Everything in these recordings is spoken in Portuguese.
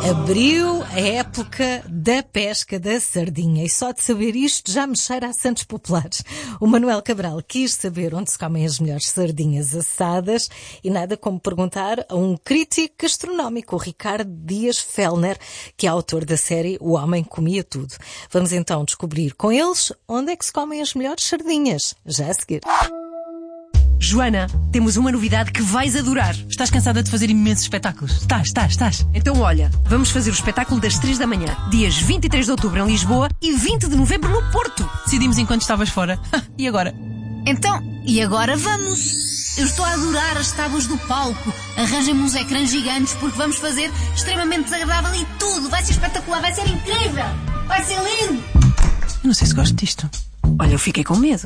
Abriu a época da pesca da sardinha e só de saber isto já me cheira a Santos Populares. O Manuel Cabral quis saber onde se comem as melhores sardinhas assadas e nada como perguntar a um crítico gastronómico, o Ricardo Dias Fellner, que é autor da série O Homem Comia Tudo. Vamos então descobrir com eles onde é que se comem as melhores sardinhas, já a seguir. Joana, temos uma novidade que vais adorar. Estás cansada de fazer imensos espetáculos? Estás. Então olha, vamos fazer o espetáculo das 3 da manhã, dias 23 de outubro em Lisboa e 20 de novembro no Porto. Decidimos enquanto estavas fora. E agora? Então, e agora vamos? Eu estou a adorar as tábuas do palco. Arranjem-me uns ecrãs gigantes porque vamos fazer extremamente desagradável e tudo. Vai ser espetacular, vai ser incrível. Vai ser lindo. Eu não sei se gosto disto. Olha, eu fiquei com medo.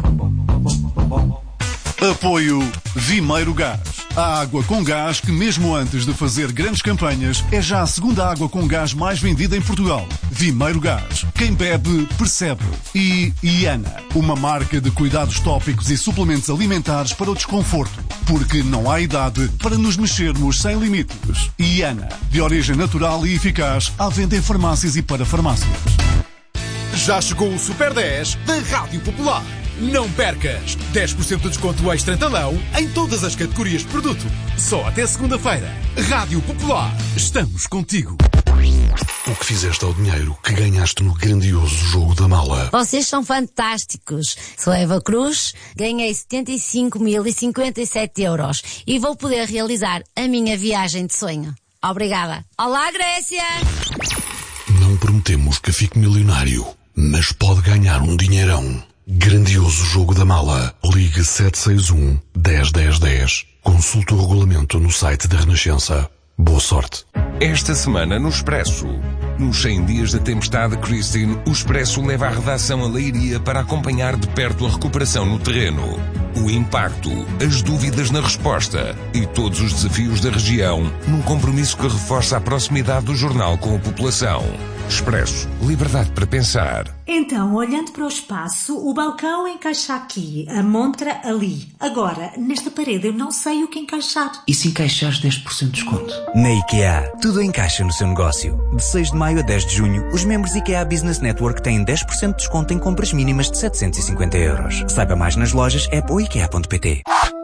Apoio Vimeiro Gás. A água com gás que, mesmo antes de fazer grandes campanhas, é já a segunda água com gás mais vendida em Portugal. Vimeiro Gás. Quem bebe, percebe. E Iana, uma marca de cuidados tópicos e suplementos alimentares para o desconforto. Porque não há idade para nos mexermos sem limites. Iana, de origem natural e eficaz, à venda em farmácias e para farmácias. Já chegou o Super 10 da Rádio Popular. Não percas! 10% de desconto extra em talão em todas as categorias de produto. Só até segunda-feira. Rádio Popular. Estamos contigo. O que fizeste ao dinheiro que ganhaste no grandioso jogo da mala? Vocês são fantásticos. Sou Eva Cruz, ganhei 75.057 euros e vou poder realizar a minha viagem de sonho. Obrigada. Olá, Grécia! Não prometemos que fique milionário, mas pode ganhar um dinheirão. Grandioso jogo da mala. Ligue 761 10 10 10. Consulte o regulamento no site da Renascença. Boa sorte. Esta semana no Expresso. Nos 100 dias da tempestade Christine, o Expresso leva a redação a Leiria para acompanhar de perto a recuperação no terreno. O impacto, as dúvidas na resposta e todos os desafios da região num compromisso que reforça a proximidade do jornal com a população. Expresso. Liberdade para pensar. Então, olhando para o espaço, o balcão encaixa aqui, a montra ali. Agora, nesta parede eu não sei o que encaixar. E se encaixares 10% de desconto? Na IKEA, tudo encaixa no seu negócio. De 6 de maio a 10 de junho, os membros IKEA Business Network têm 10% de desconto em compras mínimas de 750 euros. Saiba mais nas lojas, app ou ikea.pt.